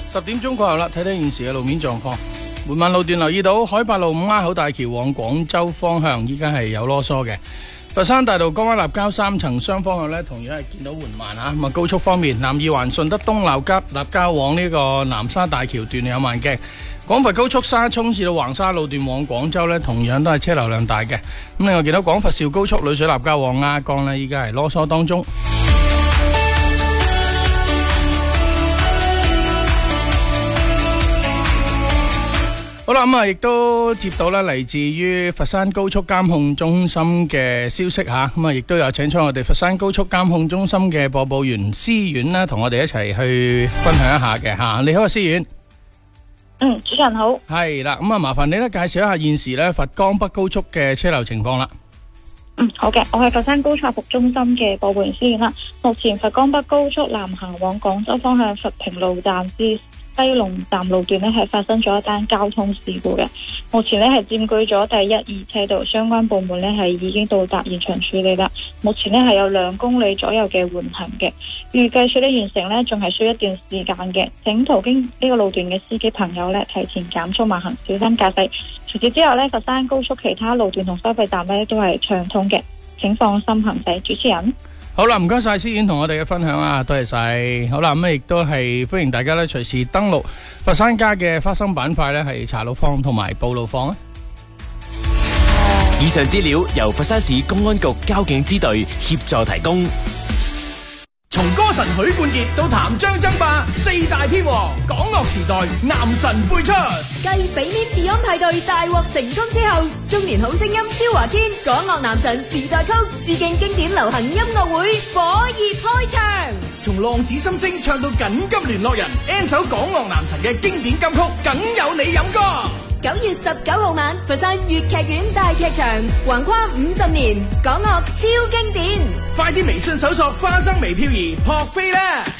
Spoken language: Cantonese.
10點鐘過後啦，睇睇現時嘅路面狀況。緩慢路段留意到海八路5丫口大橋往廣州方向，依家係有囉嗦嘅。佛山大道江灣立交3層雙方向呢，同樣係見到緩慢啊。咁啊，高速方面，南二環順德東立交往呢個南沙大橋段有慢鏡。廣佛高速沙涌至到橫沙路段往廣州呢，同樣都係車流量大嘅。咁另外見到廣佛肇高速裏水立交往鴉江呢，依家係囉嗦當中。好啦，咁啊，亦都接到咧嚟自於佛山高速監控中心嘅消息吓，咁啊，亦都有請出我哋佛山高速監控中心嘅播報員思遠啦，同我哋一齊去分享一下嘅吓。你好啊，思遠。 主持人好。 係啦，咁啊，麻煩你咧介紹一下現時咧佛岡北高速嘅車流情況啦。 好嘅，我係佛山高速服務中心嘅播報員思遠啦。目前佛岡北高速南行往廣州方向佛坪路站至西龍站路段呢係發生咗一單交通事故嘅，目前呢係佔據咗第1、2車道，相關部門呢係已經到達現場處理啦。目前呢係有2公里左右嘅緩行嘅，預計處理完成呢仲係需要一段時間嘅。請途經呢個路段嘅司機朋友呢提前減速慢行，小心駕駛。除此之後呢，佛山高速其他路段同收費站呢都係暢通嘅，請放心行駛。主持人。 好啦，唔該晒思遠同我哋嘅分享啊，多謝晒。好啦，咁亦都係歡迎大家咧隨時登錄佛山街嘅花生板塊咧，係查路坊同埋報路坊啊。 以上資料由佛山市公安局交警支隊協助提供。 從歌神許冠傑到譚張爭霸4大天王，港樂時代男神輩出。 繼比面 Beyond 派對大獲成功之後，中年好聲音蕭華堅港樂男神時代曲致敬經典流行音樂會火熱開場。 從浪子心聲唱到緊急聯絡人 ，N 首港樂男神嘅經典金曲，梗有你飲歌。 9月19號晚，佛山粵劇院大劇場，橫跨50年，港樂超經典。 快啲微信搜索花生微漂兒，撲飛啦！